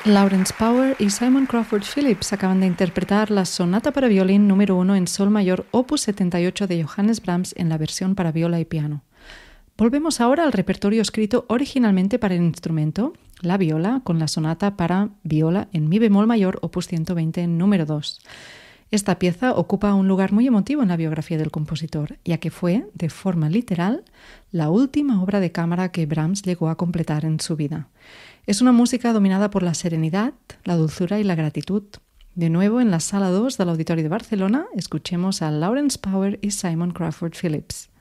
Lawrence Power y Simon Crawford Phillips acaban de interpretar la sonata para violín número 1 en sol mayor opus 78 de Johannes Brahms en la versión para viola y piano. Volvemos ahora al repertorio escrito originalmente para el instrumento, la viola, con la sonata para viola en mi bemol mayor opus 120 número 2. Esta pieza ocupa un lugar muy emotivo en la biografía del compositor, ya que fue, de forma literal, la última obra de cámara que Brahms llegó a completar en su vida. Es una música dominada por la serenidad, la dulzura y la gratitud. De nuevo, en la sala 2 del Auditorio de Barcelona, escuchemos a Lawrence Power y Simon Crawford Phillips.